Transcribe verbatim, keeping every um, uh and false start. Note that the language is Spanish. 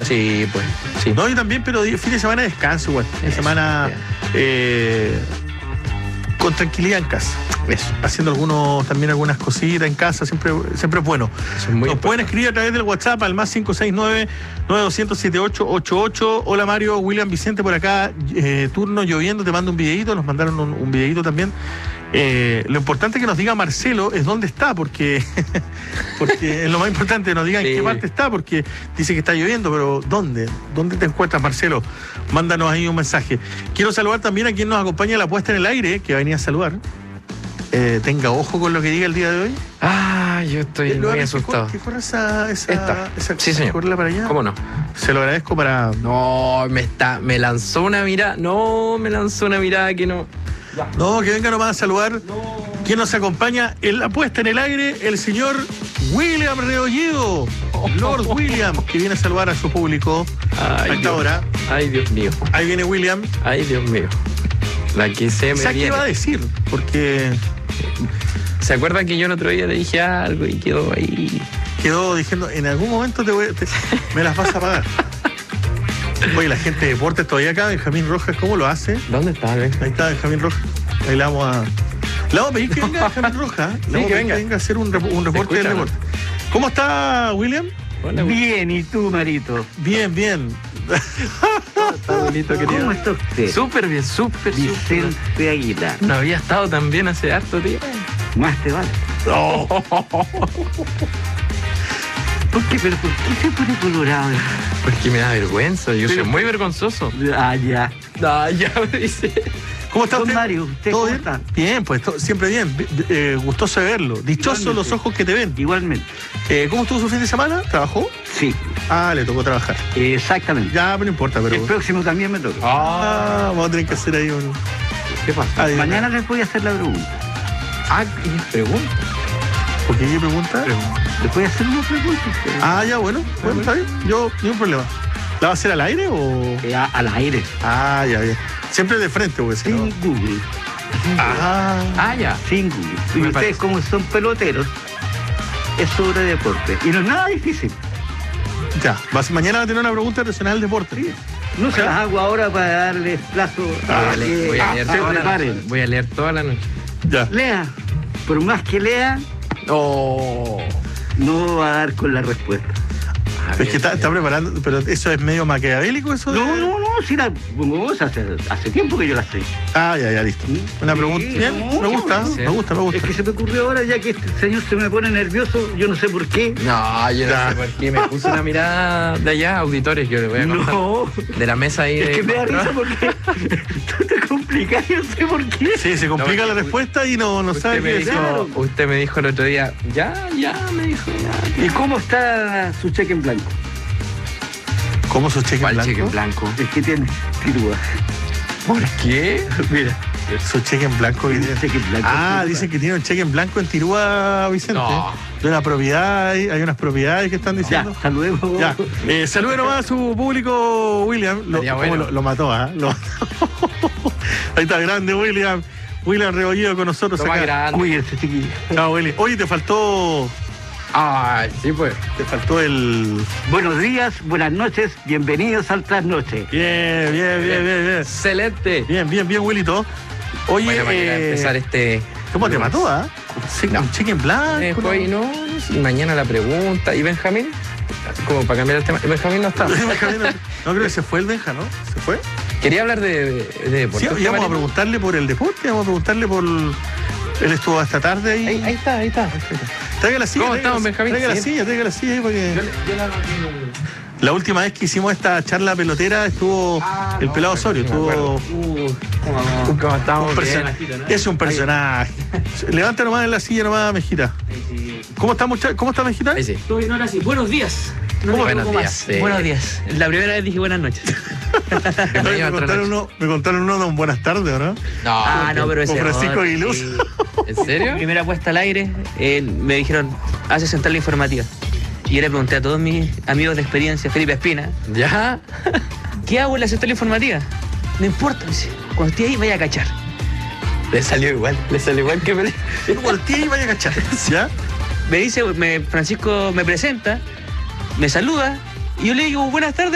Sí, pues. Sí. No, yo también, pero fin de semana de descanso, igual. Fin de semana eh, con tranquilidad en casa. Eso. Haciendo algunos, también algunas cositas en casa, siempre, siempre es bueno. Es muy Nos pueden escribir a través del WhatsApp al más cinco seis nueve, nueve dos cero siete ocho ocho ocho. Hola Mario, William Vicente por acá, eh, turno lloviendo, te mando un videíto, nos mandaron un, un videíto también. Eh, lo importante que nos diga Marcelo es dónde está, porque, porque es lo más importante, nos diga en sí. qué parte está, porque dice que está lloviendo, pero ¿dónde? ¿Dónde te encuentras, Marcelo? Mándanos ahí un mensaje. Quiero saludar también a quien nos acompaña en la puesta en el aire, que va a venir a saludar. Eh, tenga ojo con lo que diga el día de hoy. Ah, yo estoy eh, muy asustado. ¿Qué corre esa, esa, Esta. esa Sí, señor. correrla para allá? ¿Cómo no? Se lo agradezco para... No, me está, me lanzó una mirada. No, me lanzó una mirada que no. Ya. No, que venga nomás a saludar. No. ¿Quién nos acompaña en la puesta en el aire? El señor William Rebolledo. Oh, Lord oh, William, oh. que viene a saludar a su público Ay, a esta hora. Ay, Dios mío. Ahí viene William. Ay, Dios mío. La que se me ¿Sabes qué iba a decir? Porque... ¿Se acuerdan que yo el otro día le dije algo y quedó ahí? Quedó diciendo, en algún momento te voy, te, me las vas a pagar. Oye, la gente de deportes todavía acá, Benjamín Rojas, ¿cómo lo hace? ¿Dónde está, Ben? Ahí está Benjamín Rojas. Ahí le vamos a... Le vamos a pedir que venga Benjamín Rojas. Le sí, vamos que a venga. que venga a hacer un, rep un reporte del deporte. ¿Cómo está, William? Hola, bien, ¿y tú, Marito? Bien, bien. Está bonito, querido. ¿Cómo está usted? Súper bien, súper, súper. Vicente Aguilar. No había estado tan bien hace harto tiempo. Más te vale. Oh. ¿Por qué? ¿Pero por qué se pone colorado? Porque me da vergüenza, yo Pero, soy muy vergonzoso. Ah, ya. Ah, ya me dice. ¿Cómo está usted? Mario, ¿usted ¿Todo cómo bien? está? Bien, pues to siempre bien. Eh, gustoso de verlo. Dichosos Igualmente. los ojos que te ven. Igualmente. Eh, ¿Cómo estuvo su fin de semana? ¿Trabajó? Sí, Ah, le tocó trabajar. exactamente. Ya, pero no importa, pero... El próximo también me toca. Ah, vamos a tener que hacer ahí un... ¿Qué pasa? Ah, dígame. Mañana les voy a hacer la pregunta. Ah, ¿qué pregunta? ¿Por qué? ¿Qué pregunta? Les voy a hacer una pregunta. Ah, ya, bueno. Bueno, está bien. Yo, ningún problema. ¿La va a hacer al aire o...? Eh, a- al aire. Ah, ya, bien. Siempre de frente, porque si Sin no... Google. Ah, Ah, ya. Sin Google. Y Me ustedes, parece. como son peloteros, es sobre deporte. Y no es nada difícil. ya. Vas- mañana va a tener una pregunta relacionada al deporte. Sí. No se las hago ahora para darles plazo Voy a a leer, que voy a leer se toda la noche. preparen. Voy a leer toda la noche. Ya. Lea. Por más que lea, Oh. no va a dar con la respuesta. A Es ver, que está, está preparando, pero eso es medio maquiavélico, eso de... No, no, no, si la vos hace, hace tiempo que yo la sé. Ah, ya, ya, listo. Una Sí, pregunta. Bien, no, me gusta, sí. me gusta, me gusta. Es que se me ocurrió ahora, ya que este señor se me pone nervioso, yo no sé por qué. No, yo no Ya. sé por qué me puse una mirada de allá, auditores, yo le voy a contar. No, De la mesa ahí es de que me da risa control. porque tú te complicas, yo no sé por qué. Sí, se complica No, la respuesta y no, no sabe Usted me, qué dijo, decir. Claro. usted me dijo el otro día, ya, ya, me dijo, ya. ¿Y cómo está su cheque en blanco? ¿Cómo su cheque en ¿Cuál blanco? cheque en blanco? Es que tiene tirúa. ¿Por qué? Mira, Su cheque en blanco. que tiene tiene. un cheque en blanco. Ah, Tirúa. dicen que tiene un cheque en blanco en Tirúa, Vicente. No. De una propiedad, hay hay unas propiedades que están Ya, diciendo. saludemos. Ya, eh, salude nomás a su público, William. Lo, Estaría cómo bueno. lo, lo mató, ¿ah? Lo- Ahí está, grande, William. William Rebolledo con nosotros Toma acá. grande. Cuídense, chiquillos. Chao, Willy. Oye, te faltó. Ay, sí, pues. Te faltó el. Buenos días, buenas noches, bienvenidos al Trasnoche. Bien, bien, bien, bien, bien. Excelente. Bien, bien, bien, Willito. Oye, Buena manera de eh, empezar este. ¿cómo te mató, ah? Sí, No. Un cheque en blanco. Eh, ¿no? fue, no, no sé, y mañana la pregunta. ¿Y Benjamín? Como para cambiar el tema. Benjamín no está. Benjamín, no, no creo que se fue el Benja, ¿no? ¿Se fue? Quería hablar de, de deporte. Sí, ¿Usted, íbamos a Marito? preguntarle por el deporte, vamos a preguntarle por. Él estuvo hasta tarde ahí. Ahí, ahí está, ahí está. Traiga la silla. ¿Cómo traiga estamos, la- Benjamín? Traiga la Sí. silla, traiga la silla ahí para que. Yo, le- yo le hago aquí un- La última vez que hicimos esta charla pelotera estuvo Ah, el no, pelado sí, Osorio. me Estuvo. acuerdo. Uh, Un ¿Cómo estamos? un person- Bien. Es un personaje. Levanta nomás en la silla nomás, Mejita. ¿Cómo está, mucha... ¿Cómo está, Mejita? Ahí sí. Estoy no, ahora sí. Buenos días. No ¿Cómo? me Buenos equivoco días, más. sí. Buenos días. La primera vez dije buenas noches. Bienvenido me, a otra contaron noche. uno, me contaron uno de un buenas tardes, ¿o no? No, Ah, no, pero ese Con Francisco otro, Aguiluz. sí. ¿en serio? Primera puesta al aire, eh, me dijeron, hace central informativa. Y yo le pregunté a todos mis amigos de experiencia, Felipe Espina, ¿Ya? ¿qué hago en la central informativa? No importa, me dice, cuando esté ahí vaya a cachar. Le salió igual. Le salió igual que me. Volteé y vaya a cachar. ¿Ya? Me dice, me- Francisco me presenta, me saluda, y yo le digo, buenas tardes.